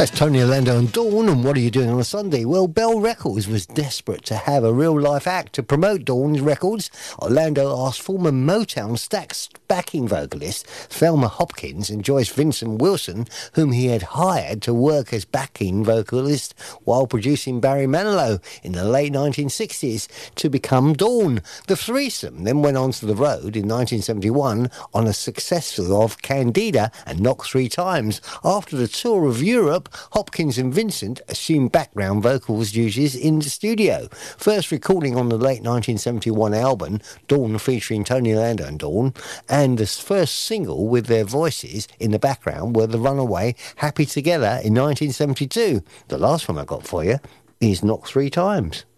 That's Tony Orlando and Dawn, and what are you doing on a Sunday? Well, Bell Records was desperate to have a real-life act to promote Dawn's records. Orlando asked former Motown Stax backing vocalist Thelma Hopkins and Joyce Vincent Wilson, whom he had hired to work as backing vocalist while producing Barry Manilow in the late 1960s, to become Dawn. The threesome then went on to the road in 1971 on a successful of Candida and Knock 3 Times. After the tour of Europe, Hopkins and Vincent assumed background vocals duties in the studio, first recording on the late 1971 album Dawn featuring Tony Orlando and Dawn, and the first single with their voices in the background were The Runaway, Happy Together in 1972. The last one I got for you is Knock 3 Times.